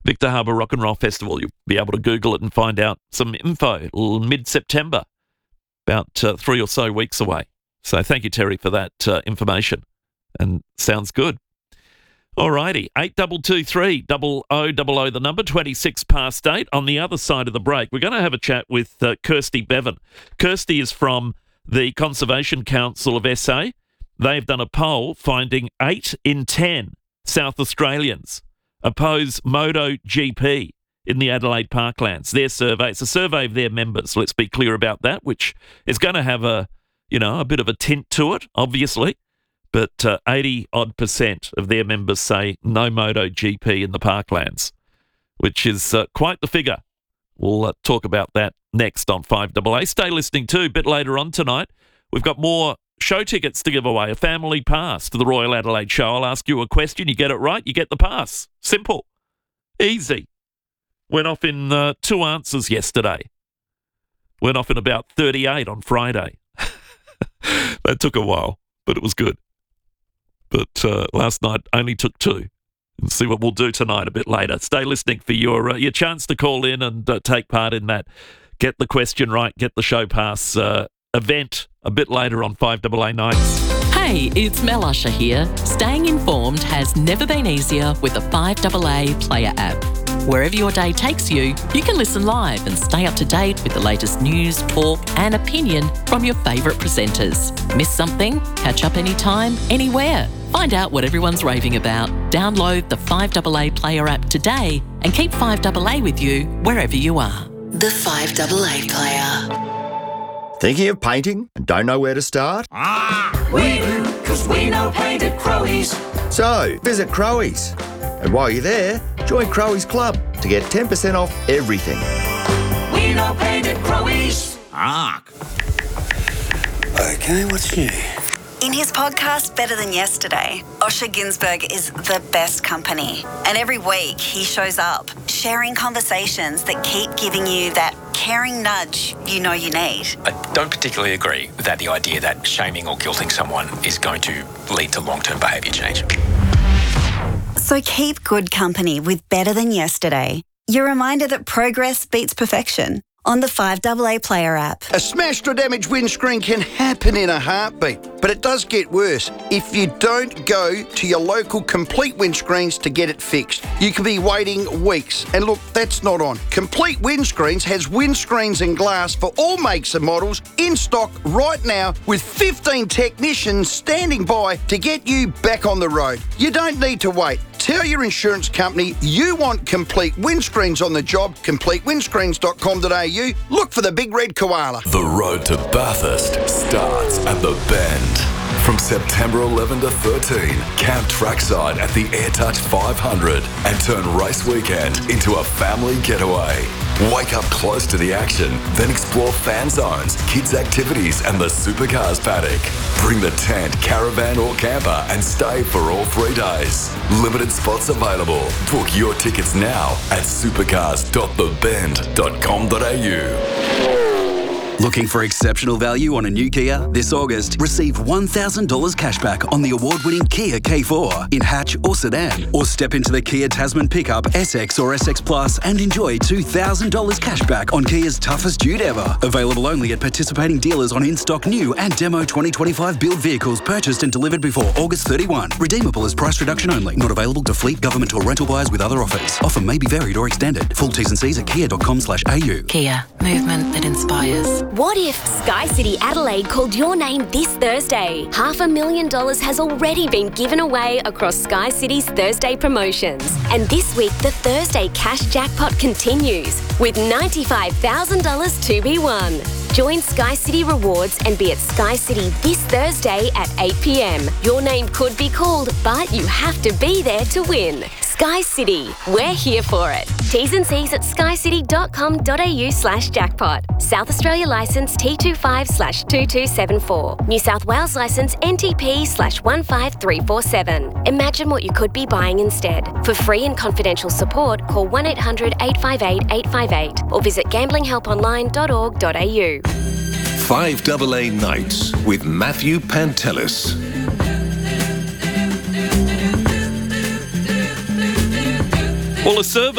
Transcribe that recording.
Victor Harbour Rock and Roll Festival. You'll be able to Google it and find out some info. Mid-September, about 3 or so weeks away. So thank you, Terry, for that information. And sounds good. Alrighty, 8223 0000, the number, 26 past 8. On the other side of the break, we're going to have a chat with Kirsty Bevan. Kirsty is from the Conservation Council of SA. They've done a poll finding 8 in 10 South Australians oppose MotoGP in the Adelaide Parklands. Their survey, it's a survey of their members, let's be clear about that, which is going to have a bit of a tint to it, obviously. But 80-odd% of their members say no MotoGP in the Parklands, which is quite the figure. We'll talk about that next on 5AA. Stay listening too. A bit later on tonight, we've got more show tickets to give away, a family pass to the Royal Adelaide Show. I'll ask you a question. You get it right, you get the pass. Simple. Easy. Went off in 2 answers yesterday. Went off in about 38 on Friday. That took a while, but it was good. But last night only took 2. And see what we'll do tonight a bit later. Stay listening for your chance to call in and take part in that. Get the question right, get the show pass event a bit later on 5AA nights. Hey, it's Mel Usher here. Staying informed has never been easier with the 5AA Player app. Wherever your day takes you, you can listen live and stay up to date with the latest news, talk and opinion from your favourite presenters. Miss something? Catch up anytime, anywhere. Find out what everyone's raving about. Download the 5AA Player app today and keep 5AA with you wherever you are. The 5AA Player. Thinking of painting and don't know where to start? We do, because we know paint at Crowies. So, visit Crowies. And while you're there, join Crowies Club to get 10% off everything. We know paint at Crowies. Okay, what's new? In his podcast, Better Than Yesterday, Osher Günsberg is the best company. And every week he shows up, sharing conversations that keep giving you that caring nudge you know you need. I don't particularly agree that the idea that shaming or guilting someone is going to lead to long-term behaviour change. So keep good company with Better Than Yesterday. Your reminder that progress beats perfection on the 5AA Player app. A smashed or damaged windscreen can happen in a heartbeat, but it does get worse if you don't go to your local Complete Windscreens to get it fixed. You could be waiting weeks. And look, that's not on. Complete Windscreens has windscreens and glass for all makes and models in stock right now with 15 technicians standing by to get you back on the road. You don't need to wait. Tell your insurance company you want Complete Windscreens on the job. CompleteWindscreens.com.au. Look for the big red koala. The road to Bathurst starts at the Bend. From September 11 to 13, camp trackside at the AirTouch 500 and turn race weekend into a family getaway. Wake up close to the action, then explore fan zones, kids' activities and the supercars paddock. Bring the tent, caravan or camper and stay for all 3 days. Limited spots available. Book your tickets now at supercars.thebend.com.au. Looking for exceptional value on a new Kia? This August, receive $1,000 cashback on the award-winning Kia K4 in hatch or sedan. Or step into the Kia Tasman pickup, SX or SX Plus and enjoy $2,000 cashback on Kia's toughest dude ever. Available only at participating dealers on in-stock new and demo 2025 build vehicles purchased and delivered before August 31. Redeemable as price reduction only. Not available to fleet, government or rental buyers with other offers. Offer may be varied or extended. Full T's and C's at kia.com/au. Kia, movement that inspires. What if Sky City Adelaide called your name this Thursday? $500,000 has already been given away across Sky City's Thursday promotions. And this week, the Thursday cash jackpot continues with $95,000 to be won. Join Sky City Rewards and be at Sky City this Thursday at 8 p.m. Your name could be called, but you have to be there to win. Sky City, we're here for it. T's and C's at skycity.com.au/jackpot. South Australia licence T25/2274. New South Wales licence NTP/15347. Imagine what you could be buying instead. For free and confidential support, call 1-800-858-858 or visit gamblinghelponline.org.au. 5AA Nights with Matthew Pantelis. Well, a survey